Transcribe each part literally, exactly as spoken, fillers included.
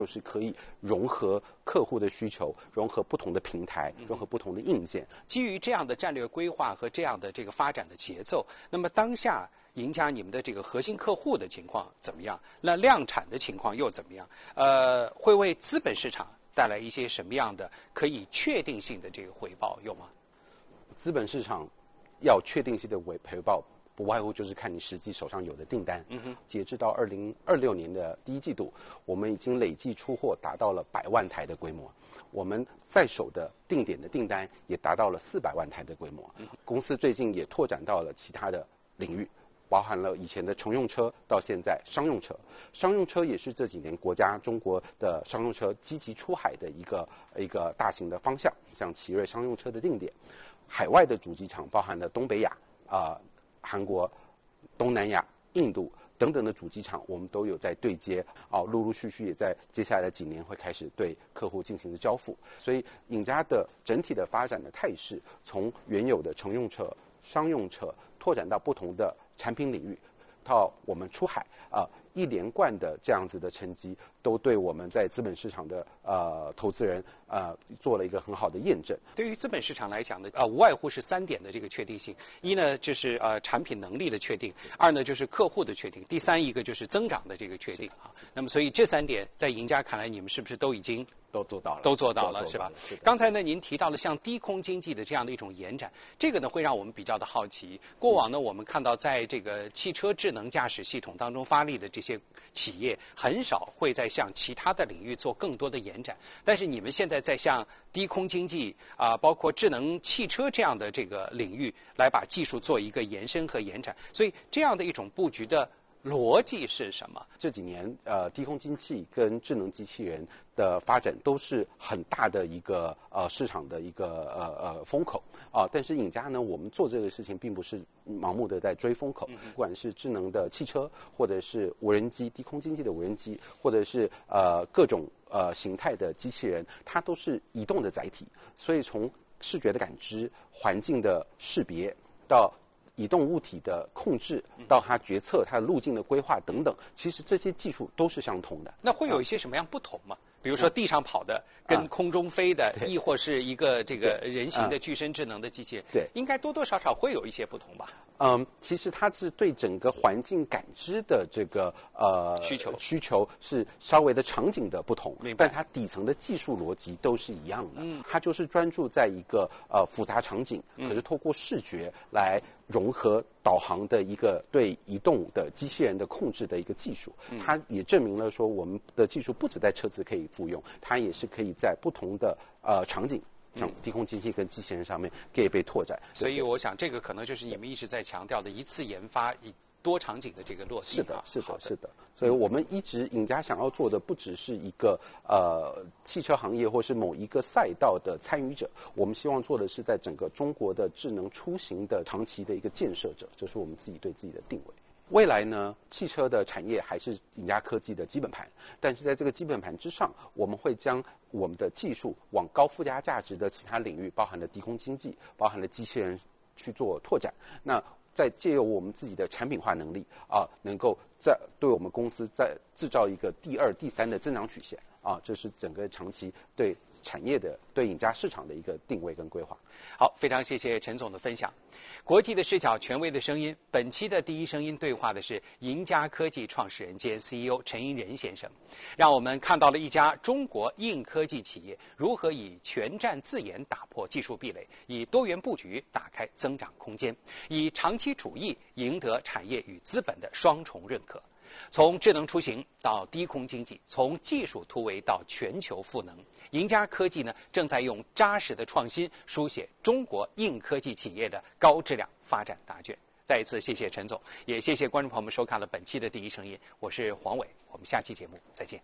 就是可以融合客户的需求，融合不同的平台，融合不同的硬件。 基于这样的战略规划和这样的这个发展的节奏，那么当下赢家你们的这个核心客户的情况怎么样？那量产的情况又怎么样？呃，会为资本市场带来一些什么样的可以确定性的这个回报有吗？ 资本市场要确定性的回回报，不外乎就是看你实际手上有的订单。嗯哼，截至到二零二六年的第一季度，我们已经累计出货达到了百万台的规模。我们在手的定点的订单也达到了四百万台的规模。嗯、公司最近也拓展到了其他的领域，包含了以前的乘用车到现在商用车。商用车也是这几年国家中国的商用车积极出海的一个一个大型的方向，像奇瑞商用车的定点。海外的主机厂包含了东北亚、啊、呃、韩国、东南亚、印度等等的主机厂，我们都有在对接啊，陆陆续续也在接下来的几年会开始对客户进行的交付。所以赢家的整体的发展的态势，从原有的乘用车、商用车拓展到不同的产品领域，到我们出海啊、呃，一连贯的这样子的成绩，都对我们在资本市场的呃投资人呃做了一个很好的验证。 对于资本市场来讲呢，呃，无外乎是三点的这个确定性：一呢就是呃产品能力的确定；二呢就是客户的确定；第三一个就是增长的这个确定啊。那么所以这三点在赢家看来，你们是不是都已经都做到了？ 都做到了，是吧？ 是刚才呢，您提到了像低空经济的这样的一种延展，这个呢会让我们比较的好奇。过往呢，我们看到在这个汽车智能驾驶系统当中发力的这些企业，很少会在向其他的领域做更多的延展。但是你们现在在向低空经济啊、呃，包括智能汽车这样的这个领域，来把技术做一个延伸和延展。所以这样的一种布局的逻辑是什么？ 这几年，呃，低空机器跟智能机器人的发展都是很大的一个呃市场的一个呃呃风口啊、呃。但是赢家呢，我们做这个事情并不是盲目的在追风口，不管是智能的汽车，或者是无人机、低空经济的无人机，或者是呃各种呃形态的机器人，它都是移动的载体。所以从视觉的感知、环境的识别到移动物体的控制，到它决策、它的路径的规划等等，其实这些技术都是相同的。 那会有一些什么样不同吗？比如说地上跑的跟空中飞的，亦或是一个这个人形的具身智能的机器人， 对， 应该多多少少会有一些不同吧？ 嗯，其实它是对整个环境感知的这个呃需求需求是稍微的场景的不同， 明白？ 但它底层的技术逻辑都是一样的。嗯，它就是专注在一个呃复杂场景，可是透过视觉来融合导航的一个对移动的机器人的控制的一个技术。它也证明了说，我们的技术不只在车子可以复用，它也是可以在不同的呃场景，像低空经济跟机器人上面可以被拓展。 所以我想，这个可能就是你们一直在强调的一次研发以多场景的这个落地。 是的，是的，是的。所以我们一直赢家想要做的，不只是一个呃汽车行业或是某一个赛道的参与者，我们希望做的是在整个中国的智能出行的长期的一个建设者，这是我们自己对自己的定位。未来呢，汽车的产业还是赢家科技的基本盘，但是在这个基本盘之上，我们会将我们的技术往高附加价值的其他领域，包含了低空经济，包含了机器人去做拓展。那再借由我们自己的产品化能力啊，能够在对我们公司再制造一个第二、第三的增长曲线啊，这是整个长期对产业的、对赢家市场的一个定位跟规划。 好，非常谢谢陈总的分享。国际的视角，权威的声音。本期的第一声音对话的是赢家科技创始人兼 C E O 陈寅仁先生，让我们看到了一家中国硬科技企业如何以全站自研打破技术壁垒，以多元布局打开增长空间，以长期主义赢得产业与资本的双重认可。从智能出行到低空经济，从技术突围到全球赋能，赢家科技呢正在用扎实的创新书写中国硬科技企业的高质量发展答卷。再一次谢谢陈总，也谢谢观众朋友们收看了本期的第一声音，我是黄伟，我们下期节目再见。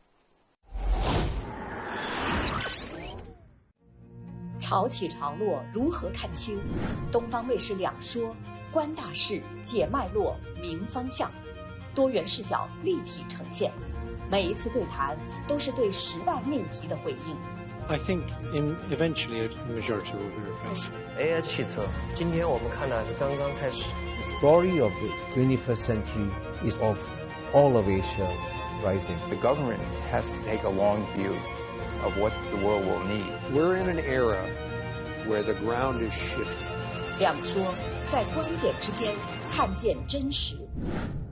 潮起潮落如何看清？东方卫视两说，观大势，解脉络，明方向。多元视角立体呈现，每一次对谈都是对时代命题的回应。 I think in eventually the majority will be replaced. A I 汽车，今天我们看的是刚刚开始。 The story of the twenty-first century is of all of Asia rising. The government has to take a long view of what the world will need. We're in an era where the ground is shifting. 两说，在观点之间看见真实。